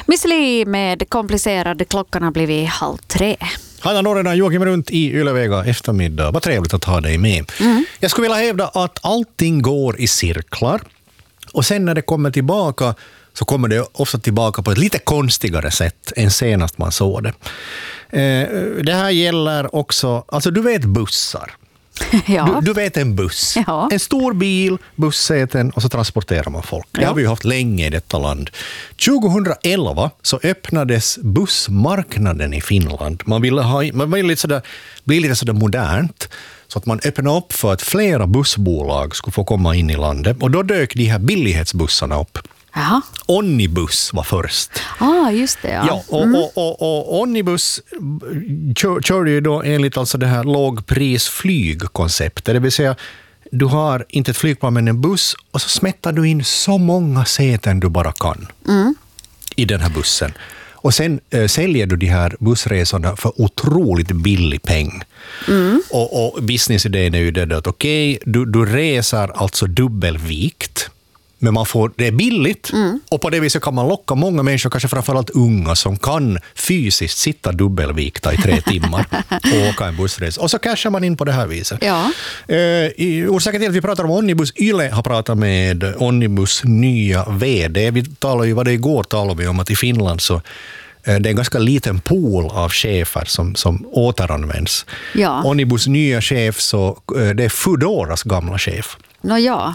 Miss Li med komplicerad, klockan har blivit 2:30. Hanna Norrena, Joakim Runt i Ylevega eftermiddag. Vad trevligt att ha dig med. Jag skulle vilja hävda att allting går i cirklar. Och sen när det kommer tillbaka så kommer det ofta tillbaka på ett lite konstigare sätt än senast man såg det. Det här gäller också, alltså du vet bussar. Ja. Du vet en buss. Ja. En stor bil, bussäten och så transporterar man folk. Det har vi ju haft länge i detta land. 2011 så öppnades bussmarknaden i Finland. Man ville bli lite sådär modernt. Så att man öppnade upp för att flera bussbolag skulle få komma in i landet. Och då dök de här billighetsbussarna upp. Jaha. Onnibus var först. Just det. Ja, och Onnibus körde ju då enligt alltså det här lågprisflygkonceptet. Det vill säga, du har inte ett flygplan men en buss och så smättar du in så många säten du bara kan i den här bussen. Och sen säljer du de här bussresorna för otroligt billig peng. Och businessidén är ju det att du reser alltså dubbelvikt. Men det är billigt och på det viset kan man locka många människor, kanske framförallt unga, som kan fysiskt sitta dubbelvikta i 3 timmar och åka en bussresa. Och så cashar man in på det här viset. Ja. Orsaken till att vi pratar om Onnibus, Yle har pratat med Onnibus nya vd. Igår talade vi om att i Finland så det är en ganska liten pool av chefer som återanvänds. Ja. Onnibus nya chef, så det är Foodoras gamla chef. Ja.